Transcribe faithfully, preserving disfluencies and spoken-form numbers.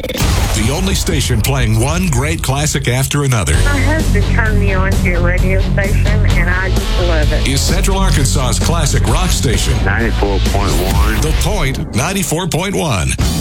The only station playing one great classic after another. My husband turned me on to your radio station, and I just love it. Is Central Arkansas's classic rock station. ninety-four point one. The Point ninety-four point one.